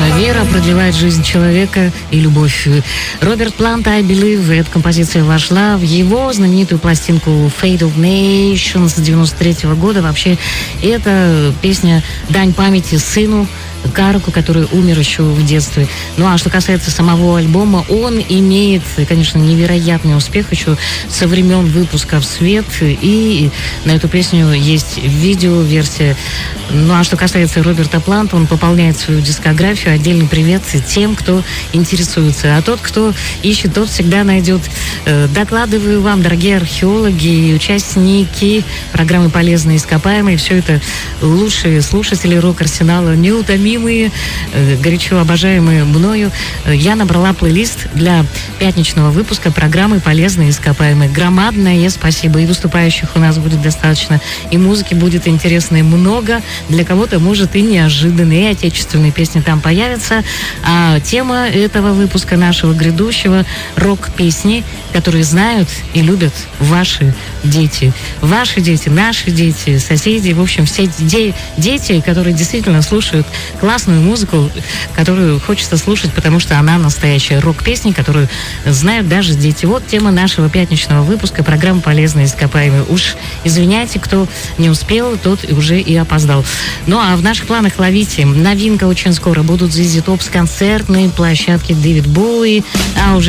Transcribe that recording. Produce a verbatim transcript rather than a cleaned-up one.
Вера продлевает жизнь человека и любовь. Роберт Плант, I Believe, эта композиция вошла в его знаменитую пластинку Fate of Nations девяносто третьего года. Вообще, это песня «Дань памяти сыну» Карку, который умер еще в детстве. Ну а что касается самого альбома, он имеет, конечно, невероятный успех еще со времен выпуска в свет, и на эту песню есть видео-версия. Ну а что касается Роберта Планта, он пополняет свою дискографию. Отдельный привет тем, кто интересуется. А тот, кто ищет, тот всегда найдет. Докладываю вам, дорогие археологи и участники программы «Полезные ископаемые». Все это лучшие слушатели рок-арсенала, неутомимые, горячо обожаемые мною. Я набрала плейлист для пятничного выпуска программы «Полезные ископаемые». Громадное спасибо. И выступающих у нас будет достаточно, и музыки будет интересной много. Для кого-то, может, и неожиданные, и отечественные песни там появятся. А тема этого выпуска нашего грядущего — рок-песни, которые знают и любят ваши дети. Ваши дети, наши дети, соседи, в общем, все де- дети, которые действительно слушают классную музыку, которую хочется слушать, потому что она настоящая. Рок-песни, которую знают даже дети. Вот тема нашего пятничного выпуска программы «Полезные ископаемые». Уж извиняйте, кто не успел, тот уже и опоздал. Ну а в наших планах ловите. Новинка очень скоро. Будут зэ зэ Топ с концертной площадки Дэвид Боуи. А уже